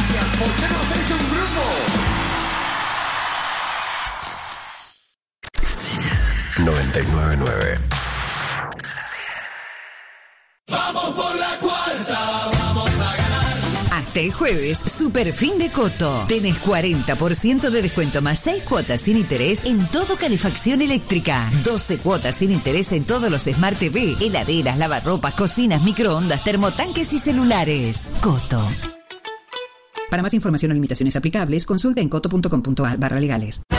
Gracias, ¿por qué no hacéis un grupo? 99.9. Vamos por la cuarta, vamos a ganar. Hasta el jueves, super fin de Coto. Tenés 40% de descuento más 6 cuotas sin interés en todo calefacción eléctrica. 12 cuotas sin interés en todos los Smart TV, heladeras, lavarropas, cocinas, microondas, termotanques y celulares. Coto. Para más información o limitaciones aplicables, consulta en coto.com.ar/legales.